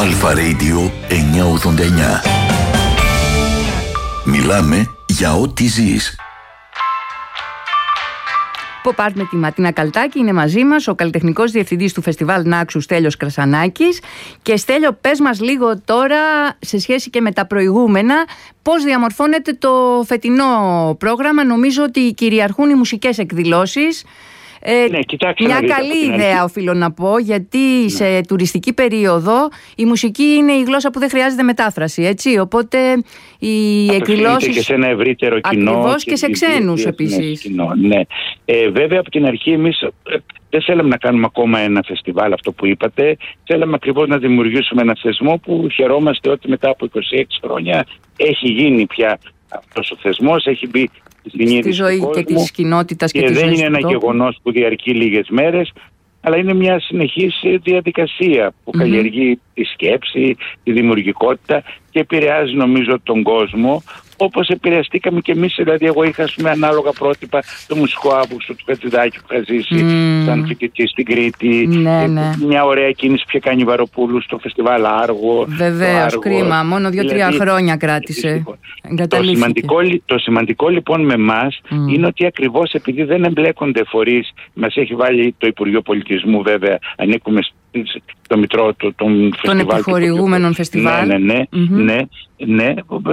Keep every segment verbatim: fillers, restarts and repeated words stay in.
Αλφα Radio εννιακόσια ογδόντα εννιά. Μιλάμε για ό,τι ζεις. Pop Art με τη Ματίνα Καλτάκη είναι μαζί μας, ο καλλιτεχνικός διευθυντής του Φεστιβάλ Νάξου Στέλιος Κρασανάκης. Και Στέλιο, πες μας λίγο τώρα, σε σχέση και με τα προηγούμενα, πώς διαμορφώνεται το φετινό πρόγραμμα. Νομίζω ότι κυριαρχούν οι μουσικές εκδηλώσεις. Ε, ναι, κοιτάξτε, μια δείτε, καλή ιδέα αρχή. Οφείλω να πω, γιατί ναι. σε τουριστική περίοδο η μουσική είναι η γλώσσα που δεν χρειάζεται μετάφραση, έτσι, οπότε οι εκδηλώσεις και σε ένα ευρύτερο κοινό ακριβώς και, και σε ξένους επίσης κοινό, ναι. ε, βέβαια από την αρχή εμείς ε, δεν θέλαμε να κάνουμε ακόμα ένα φεστιβάλ, αυτό που είπατε. Θέλαμε ακριβώς να δημιουργήσουμε ένα θεσμό που χαιρόμαστε ότι μετά από είκοσι έξι χρόνια έχει γίνει πια αυτός ο θεσμός, έχει μπει στη ζωή και της κοινότητας και, και της δεν ζωής είναι ένα τόπου. γεγονός που διαρκεί λίγες μέρες, αλλά είναι μια συνεχής διαδικασία που mm-hmm. καλλιεργεί τη σκέψη, τη δημιουργικότητα και επηρεάζει νομίζω τον κόσμο, όπως επηρεαστήκαμε και εμείς. Δηλαδή εγώ είχα με ανάλογα πρότυπα το μουσικό Αύγουστο του Χατζηδάκη που είχα ζήσει mm. σαν φοιτητή στην Κρήτη, ναι, ναι. μια ωραία κίνηση που είχε κάνει η Βαροπούλου στο φεστιβάλ Άργο. Βεβαίως, κρίμα, μόνο δύο-τρία δηλαδή, χρόνια κράτησε. Το σημαντικό, το σημαντικό λοιπόν με εμάς mm. είναι ότι ακριβώς επειδή δεν εμπλέκονται φορείς, μας έχει βάλει το Υπουργείο Πολιτισμού, βέβαια ανήκουμε στο μητρό του των των επιχορηγούμενων φεστιβάλ. Ναι, ναι, ναι, mm-hmm. ναι, ναι,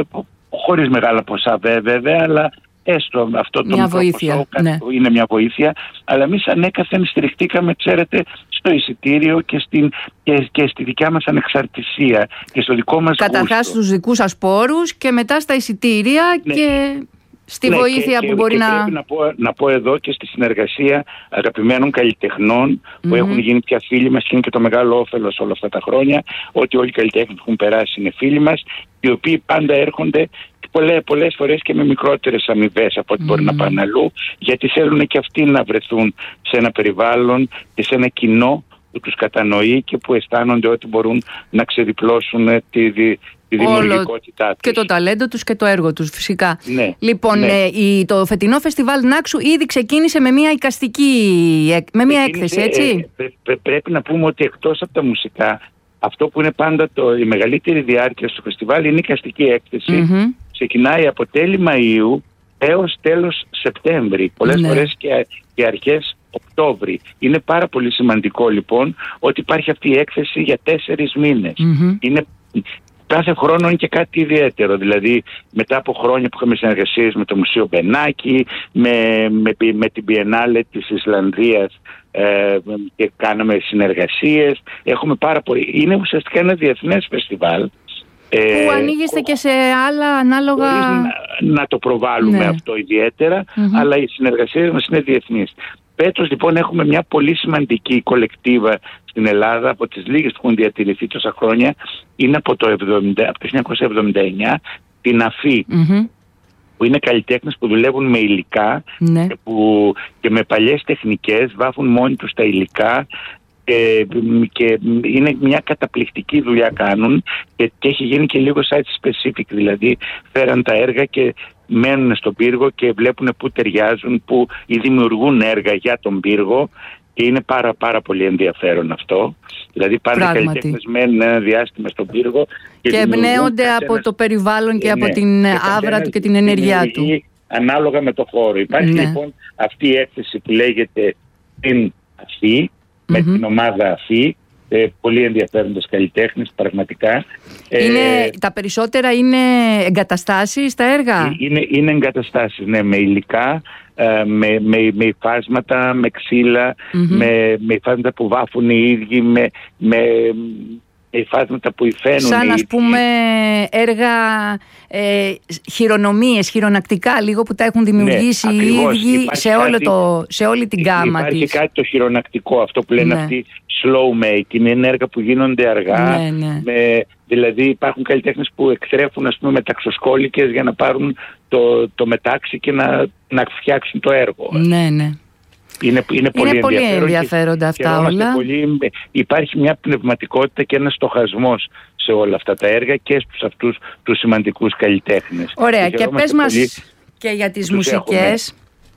χωρίς μεγάλα ποσά βέβαια, αλλά έστω αυτό το μια βοήθεια, ποσό, ναι. είναι μια βοήθεια. Αλλά εμείς ανέκαθεν στηριχτήκαμε, ξέρετε, στο εισιτήριο και, στην, και, και στη δικιά μας ανεξαρτησία και στο δικό μας καταρχάς γούστο. Στους δικούς σας πόρους και μετά στα εισιτήρια ναι. και στη ναι, βοήθεια και, που και, μπορεί και να... Πρέπει να πω, να πω εδώ και στη συνεργασία αγαπημένων καλλιτεχνών που mm-hmm. έχουν γίνει πια φίλοι μας και είναι και το μεγάλο όφελος όλα αυτά τα χρόνια, ότι όλοι οι καλλιτέχνες που έχουν περάσει είναι φίλοι μας, οι οποίοι πάντα έρχονται πολλές, πολλές φορές και με μικρότερες αμοιβές από ό,τι mm-hmm. μπορεί να πάνε αλλού, γιατί θέλουν και αυτοί να βρεθούν σε ένα περιβάλλον και σε ένα κοινό που τους κατανοεί και που αισθάνονται ότι μπορούν να ξεδιπλώσουν τη, τη, τη δημιουργικότητά τους. Και το ταλέντο τους και το έργο τους φυσικά. Ναι, λοιπόν, ναι. Ε, η, το φετινό φεστιβάλ Νάξου ήδη ξεκίνησε με μια εικαστική, με μια έκθεση, έτσι. Ε, πρέ, πρέπει να πούμε ότι εκτός από τα μουσικά, αυτό που είναι πάντα το, η μεγαλύτερη διάρκεια στο φεστιβάλ είναι η εικαστική έκθεση. Mm-hmm. Ξεκινάει από τέλη Μαΐου έως τέλος Σεπτέμβρη. Πολλές ναι. φορές και, και αρχές Οκτώβρη. Είναι πάρα πολύ σημαντικό λοιπόν ότι υπάρχει αυτή η έκθεση για τέσσερις μήνες. Mm-hmm. Είναι, κάθε χρόνο είναι και κάτι ιδιαίτερο. Δηλαδή μετά από χρόνια που είχαμε συνεργασίες με το Μουσείο Μπενάκη, με, με, με την Biennale της Ισλανδίας ε, και κάναμε συνεργασίες. Έχουμε πάρα πολύ. Είναι ουσιαστικά ένα διεθνές φεστιβάλ. Που ανοίγεστε και σε άλλα ανάλογα... Να, να το προβάλλουμε ναι. αυτό ιδιαίτερα, mm-hmm. αλλά οι συνεργασίες μας είναι διεθνείς. Φέτος λοιπόν έχουμε μια πολύ σημαντική κολεκτίβα στην Ελλάδα, από τις λίγες που έχουν διατηρηθεί τόσα χρόνια, είναι από το, εβδομήντα, από το χίλια εννιακόσια εβδομήντα εννιά, την ΑΦΗ, mm-hmm. που είναι καλλιτέχνες που δουλεύουν με υλικά ναι. και, που, και με παλιές τεχνικές, βάφουν μόνοι τους τα υλικά, Και, και είναι μια καταπληκτική δουλειά κάνουν και, και έχει γίνει και λίγο site specific, δηλαδή φέραν τα έργα και μένουν στον πύργο και βλέπουν πού ταιριάζουν, που ή δημιουργούν έργα για τον πύργο και είναι πάρα πάρα πολύ ενδιαφέρον αυτό. Δηλαδή πάντα οι καλλιτέχνες μένουν ένα διάστημα στον πύργο και, και εμπνέονται από ένας... το περιβάλλον και, και από ναι, την και άβρα του και την ενέργειά του ανάλογα με το χώρο. Υπάρχει ναι. λοιπόν αυτή η έκθεση που λέγεται την ΑΦΗ, με mm-hmm. την ομάδα ΑΦΗ, ε, πολύ ενδιαφέροντες καλλιτέχνες πραγματικά. Είναι, ε, τα περισσότερα είναι εγκαταστάσεις τα έργα? Είναι, είναι εγκαταστάσεις, ναι, με υλικά, ε, με, με, με υφάσματα, με ξύλα, mm-hmm. με, με υφάσματα που βάφουν οι ίδιοι, με... με υφάσματα που υφαίνουν. Σαν ας πούμε έργα ε, χειρονομίες, χειρονακτικά λίγο που τα έχουν δημιουργήσει ναι, οι ίδιοι σε, όλο το, σε όλη την γάμα υπάρχει της. Υπάρχει κάτι το χειρονακτικό, αυτό που λένε ναι. αυτοί slow making, είναι έργα που γίνονται αργά. Ναι, ναι. Με, δηλαδή υπάρχουν καλλιτέχνες που εκτρέφουν ας πούμε μεταξοσκόλικες για να πάρουν το, το μετάξι και να, να φτιάξουν το έργο. Ναι, ναι. Είναι, είναι πολύ, είναι πολύ ενδιαφέροντα και, αυτά όλα. Πολύ, υπάρχει μια πνευματικότητα και ένας στοχασμός σε όλα αυτά τα έργα και στους αυτούς τους σημαντικούς καλλιτέχνες. Ωραία, και, και πες μας και για τις μουσικές.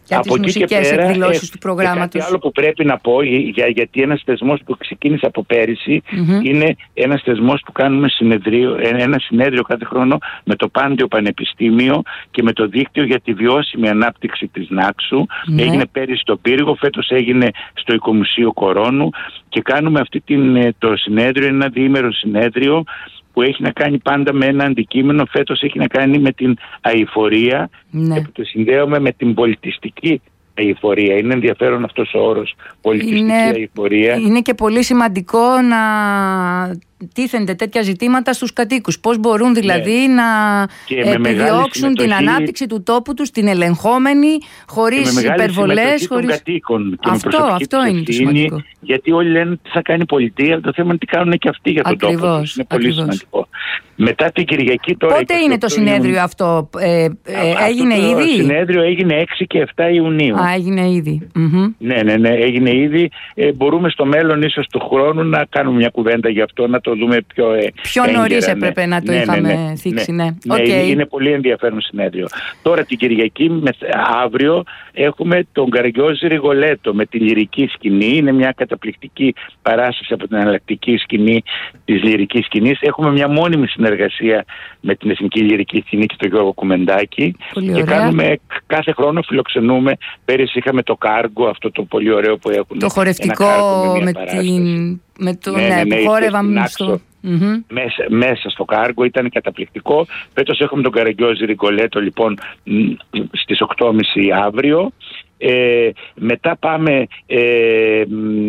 Για τις μουσικές εκδηλώσεις του προγράμματος. Και κάτι άλλο που πρέπει να πω, για, γιατί ένας θεσμός που ξεκίνησε από πέρυσι mm-hmm. είναι ένας θεσμός που κάνουμε συνεδρίο, ένα συνέδριο κάθε χρόνο με το Πάντιο Πανεπιστήμιο και με το Δίκτυο για τη Βιώσιμη Ανάπτυξη της Νάξου. Mm-hmm. Έγινε πέρυσι στο Πύργο, φέτος έγινε στο Οικομουσείο Κορώνου και κάνουμε αυτή την, το συνέδριο, ένα διήμερο συνέδριο που έχει να κάνει πάντα με ένα αντικείμενο. Φέτος έχει να κάνει με την αειφορία ναι. και που το συνδέουμε με την πολιτιστική αειφορία. Είναι ενδιαφέρον αυτός ο όρος, πολιτιστική είναι, αειφορία. Είναι και πολύ σημαντικό να τίθενται τέτοια ζητήματα στους κατοίκους. Πώς μπορούν δηλαδή ναι. να επιδιώξουν την ανάπτυξη του τόπου τους, την ελεγχόμενη, χωρίς υπερβολές. Χωρίς... των κατοίκων και αυτό, με αυτό είναι το σημαντικό. Γιατί όλοι λένε τι θα κάνει η πολιτεία, αλλά το θέμα είναι τι κάνουν και αυτοί για τον ακριβώς, τόπο τους. Είναι πολύ ακριβώς. σημαντικό. Μετά την Κυριακή τώρα... Πότε είναι το συνέδριο είναι... αυτό, ε, ε, έγινε αυτό ήδη? Το συνέδριο έγινε έξι και επτά Ιουνίου. Α, έγινε ήδη. Mm-hmm. Ναι, ναι, ναι, έγινε ήδη. Ε, μπορούμε στο μέλλον ίσως του χρόνου να κάνουμε μια κουβέντα γι' αυτό, να το δούμε πιο ε, Πιο νωρίς έπρεπε ναι. να το ναι, είχαμε ναι, ναι, θίξει, ναι. ναι. Okay. ναι είναι, είναι πολύ ενδιαφέρον συνέδριο. Τώρα την Κυριακή, με, αύριο, έχουμε τον Καραγκιόζη Ριγολέτο με τη λυρική σκηνή. Είναι μια καταπληκτική παράσταση από την εναλλακτική σκηνή της λυρικής σκηνής. Έχουμε μια μόνιμη συνεργασία με την Εθνική Λυρική Σκηνή και τον Γιώργο Κουμεντάκη. Πολύ και ωραία. κάνουμε, κάθε χρόνο φιλοξενούμε. Πέρυσι είχαμε το κάργο, αυτό το πολύ ωραίο που έχουν. Το χορευτικό με, με την... Με το ναι, ναι, ναι, που χόρευαμε στο... Mm-hmm. Μέσα, μέσα στο κάργο ήταν καταπληκτικό. Φέτος έχουμε τον Καραγκιόζη Ριγκολέτο λοιπόν στις οκτώ και μισή αύριο. Ε, μετά πάμε... Ε,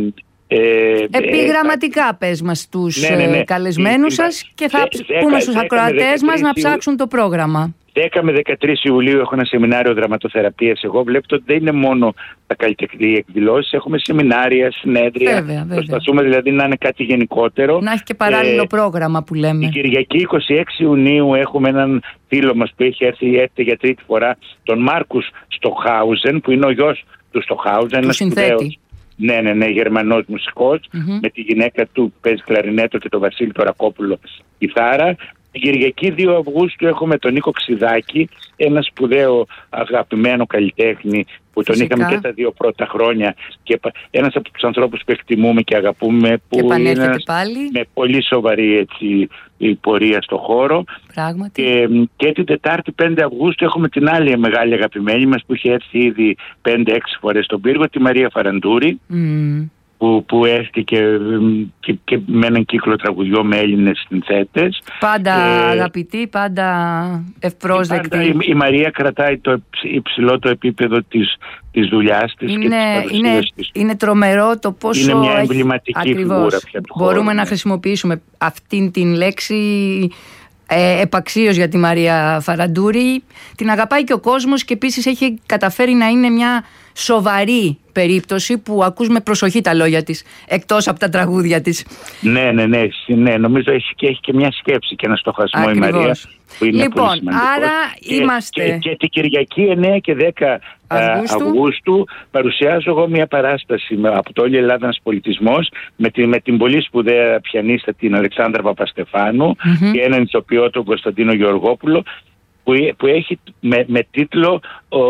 Ε, Επιγραμματικά ε, πες μας τους ναι, ναι, ναι. καλεσμένους ε, σας και θα ε, πούμε στους ακροατές μας να ψάξουν το πρόγραμμα. δέκα με δεκατρείς Ιουλίου έχω ένα σεμινάριο δραματοθεραπείας. Εγώ βλέπετε ότι δεν είναι μόνο τα καλλιτεχνικές εκδηλώσεις, έχουμε σεμινάρια, συνέδρια. Βέβαια, βέβαια. Προσπαθούμε δηλαδή να είναι κάτι γενικότερο. Να έχει και παράλληλο ε, πρόγραμμα που λέμε. Την Κυριακή είκοσι έξι Ιουνίου έχουμε έναν φίλο μας που έχει έρθει, έρθει για τρίτη φορά, τον Μάρκους Στοχάουζεν, που είναι ο γιος του Στοχάουζεν. Του συνθέτη. Ναι, ναι, ναι, Γερμανός μουσικός, mm-hmm. με τη γυναίκα του παίζει κλαρινέτο και τον Βασίλη Τωρακόπουλο κιθάρα. Την Κυριακή δύο Αυγούστου έχουμε τον Νίκο Ξιδάκη, ένα σπουδαίο αγαπημένο καλλιτέχνη που τον Φυσικά. είχαμε και τα δύο πρώτα χρόνια και ένας από τους ανθρώπους που εκτιμούμε και αγαπούμε, που και είναι ένας πάλι. με πολύ σοβαρή έτσι, η πορεία στο χώρο. Πράγματι. Και, και την Τετάρτη πέντε Αυγούστου έχουμε την άλλη μεγάλη αγαπημένη μας που είχε έρθει ήδη πέντε έξι φορές στον Πύργο, τη Μαρία Φαραντούρη. Mm. Που, που έρθει και, και, και με έναν κύκλο τραγουδιών με Έλληνες συνθέτες. Πάντα ε, αγαπητή, πάντα ευπρόσδεκτη. Πάντα η, η Μαρία κρατάει το υψηλό το επίπεδο της, της δουλειάς της είναι, και της παρουσίας είναι, της. Είναι τρομερό το πόσο... Είναι μια εμβληματική έχει, φιγούρα πια του Μπορούμε χώρου, να ναι. χρησιμοποιήσουμε αυτήν την λέξη... Ε, επαξίως για τη Μαρία Φαραντούρη. Την αγαπάει και ο κόσμος και επίσης έχει καταφέρει να είναι μια σοβαρή περίπτωση που ακούς με προσοχή τα λόγια της, εκτός από τα τραγούδια της. Ναι, ναι, ναι, ναι, νομίζω έχει και, έχει και μια σκέψη και ένα στοχασμό. Ακριβώς. Η Μαρία που είναι λοιπόν, πολύ σημαντικός. άρα και, είμαστε... Και, και, και την Κυριακή εννέα και δέκα Αυγούστου, Αυγούστου παρουσιάζω εγώ μια παράσταση με, από το Όλη η Ελλάδα ένας πολιτισμός με, τη, με την πολύ σπουδαία πιανίστα την Αλεξάνδρα Παπαστεφάνου mm-hmm. και έναν ηθοποιό τον Κωνσταντίνο Γεωργόπουλο που, που έχει με, με τίτλο ο,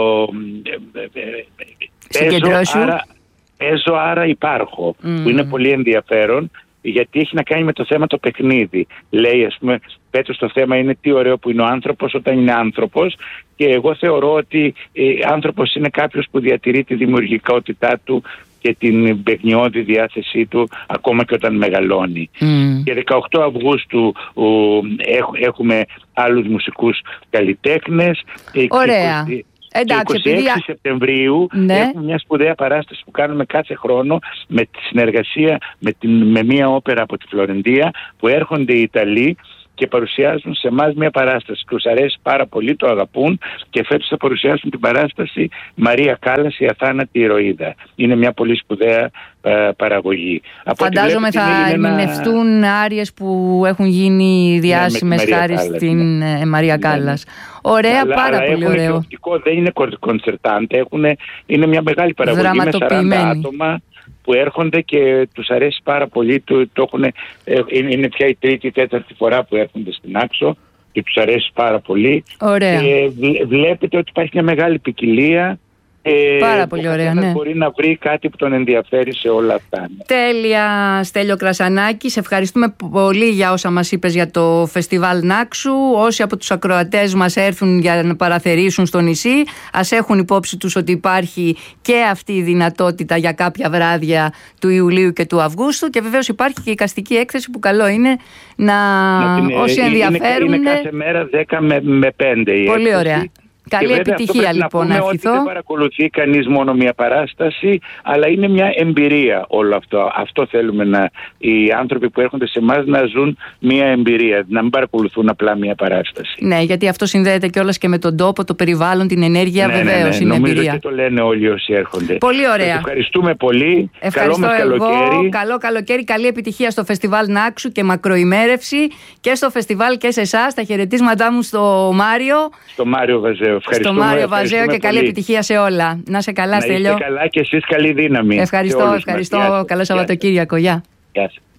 παίζω, άρα, παίζω άρα υπάρχω mm. που είναι πολύ ενδιαφέρον γιατί έχει να κάνει με το θέμα το παιχνίδι. Λέει, ας πούμε, Πέτρος το θέμα είναι τι ωραίο που είναι ο άνθρωπος όταν είναι άνθρωπος και εγώ θεωρώ ότι ε, άνθρωπος είναι κάποιος που διατηρεί τη δημιουργικότητά του και την παιχνιώδη διάθεσή του ακόμα και όταν μεγαλώνει. Mm. Και δεκαοκτώ Αυγούστου ο, έχ, έχουμε άλλους μουσικούς καλλιτέχνες. Ωραία. είκοσι, Εντάξει, είκοσι έξι επειδή... Σεπτεμβρίου ναι. έχουμε μια σπουδαία παράσταση που κάνουμε κάθε χρόνο με τη συνεργασία με, την, με μια όπερα από τη Φλωρεντία που έρχονται οι Ιταλοί και παρουσιάζουν σε εμάς μια παράσταση. Τους αρέσει πάρα πολύ, το αγαπούν και φέτος θα παρουσιάσουν την παράσταση Μαρία Κάλλας, η αθάνατη ηρωίδα. Είναι μια πολύ σπουδαία ε, παραγωγή. Φαντάζομαι θα ερμηνευτούν ένα... άριες που έχουν γίνει διάσημες ναι, χάρη στην ναι. Μαρία Κάλλας. Ναι, ναι. Ωραία, αλλά, πάρα αλλά πολύ ωραίο. Οπτικό, δεν είναι κονσερτάντε, είναι μια μεγάλη παραγωγή με σαράντα άτομα που έρχονται και τους αρέσει πάρα πολύ. Το, το έχουν, είναι πια η τρίτη, τέταρτη φορά που έρχονται στην Άξο και τους αρέσει πάρα πολύ. Ωραία. Και βλέπετε ότι υπάρχει μια μεγάλη ποικιλία Ε, Πάρα πολύ ωραία, ναι. Μπορεί να βρει κάτι που τον ενδιαφέρει σε όλα αυτά. Τέλεια, Στέλιο Κρασανάκη. Σε ευχαριστούμε πολύ για όσα μας είπες για το φεστιβάλ Νάξου. Όσοι από τους ακροατές μας έρθουν για να παραθερήσουν στο νησί, ας έχουν υπόψη τους ότι υπάρχει και αυτή η δυνατότητα για κάποια βράδια του Ιουλίου και του Αυγούστου, και βεβαίως υπάρχει και η εικαστική έκθεση που καλό είναι να, να την, όσοι ενδιαφέρουν. Είναι κάθε μέρα δέκα με πέντε η πολύ έκθεση. Ωραία. Καλή επιτυχία λοιπόν να ευχηθώ. Δεν παρακολουθεί κανείς μόνο μια παράσταση, αλλά είναι μια εμπειρία όλο αυτό. Αυτό θέλουμε, να, οι άνθρωποι που έρχονται σε εμάς να ζουν μια εμπειρία, να μην παρακολουθούν απλά μια παράσταση. Ναι, γιατί αυτό συνδέεται κιόλας και με τον τόπο, το περιβάλλον, την ενέργεια, ναι, βεβαίως, ναι, ναι, είναι νομίζω εμπειρία. Και το λένε όλοι όσοι έρχονται. Πολύ ωραία. Σας ευχαριστούμε πολύ. Ευχαριστώ. Καλό μας καλοκαίρι. Καλό καλοκαίρι, καλή επιτυχία στο φεστιβάλ Νάξου και μακροημέρευση και στο φεστιβάλ και σε εσάς. Τα χαιρετίσματά μου στο Μάριο. Στο Μάριο Βαζέο. Στο Μάριο Βαζέο και καλή επιτυχία σε όλα. Να σε καλά, Στέλιο. Να είστε καλά και εσείς καλή δύναμη. Ευχαριστώ, ευχαριστώ. Καλό Σαββατοκύριακο. Γεια. Γεια σας.